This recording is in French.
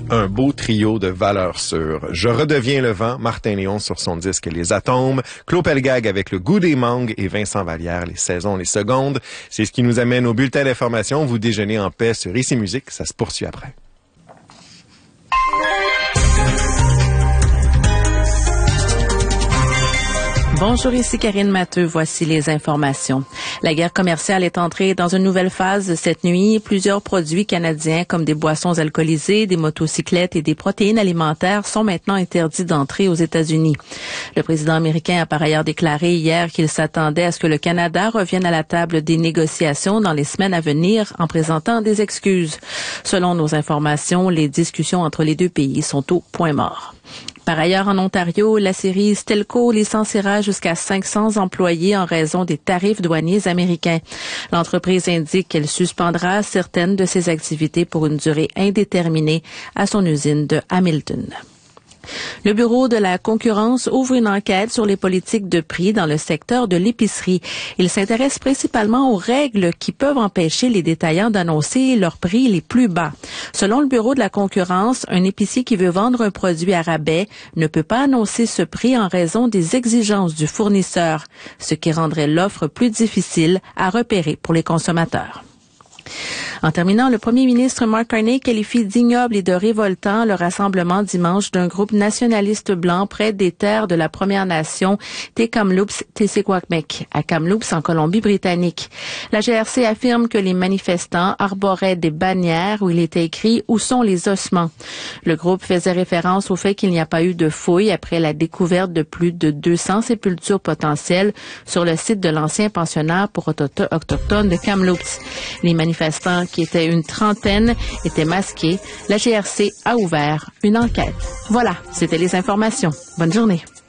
Un beau trio de valeurs sûres. Je redeviens le vent, Martin Léon sur son disque Les Atomes, Claude Pelgag avec Le goût des mangues et Vincent Vallière, Les saisons, les secondes. C'est ce qui nous amène au bulletin d'information. Vous déjeunez en paix sur Ici Musique. Ça se poursuit après. Bonjour, ici Karine Matteux. Voici les informations. La guerre commerciale est entrée dans une nouvelle phase cette nuit. Plusieurs produits canadiens comme des boissons alcoolisées, des motocyclettes et des protéines alimentaires sont maintenant interdits d'entrée aux États-Unis. Le président américain a par ailleurs déclaré hier qu'il s'attendait à ce que le Canada revienne à la table des négociations dans les semaines à venir en présentant des excuses. Selon nos informations, les discussions entre les deux pays sont au point mort. Par ailleurs, en Ontario, la série Stelco licenciera jusqu'à 500 employés en raison des tarifs douaniers américains. L'entreprise indique qu'elle suspendra certaines de ses activités pour une durée indéterminée à son usine de Hamilton. Le Bureau de la concurrence ouvre une enquête sur les politiques de prix dans le secteur de l'épicerie. Il s'intéresse principalement aux règles qui peuvent empêcher les détaillants d'annoncer leurs prix les plus bas. Selon le Bureau de la concurrence, un épicier qui veut vendre un produit à rabais ne peut pas annoncer ce prix en raison des exigences du fournisseur, ce qui rendrait l'offre plus difficile à repérer pour les consommateurs. En terminant, le premier ministre Mark Carney qualifie d'ignoble et de révoltant le rassemblement dimanche d'un groupe nationaliste blanc près des terres de la Première Nation Te-Kamloops-Tessé-Quakmek, à Kamloops en Colombie-Britannique. La GRC affirme que les manifestants arboraient des bannières où il était écrit « Où sont les ossements ». Le groupe faisait référence au fait qu'il n'y a pas eu de fouilles après la découverte de plus de 200 sépultures potentielles sur le site de l'ancien pensionnat pour autochtones de Kamloops. Les manifestants, qui étaient une trentaine, étaient masqués. La GRC a ouvert une enquête. Voilà, c'était les informations. Bonne journée.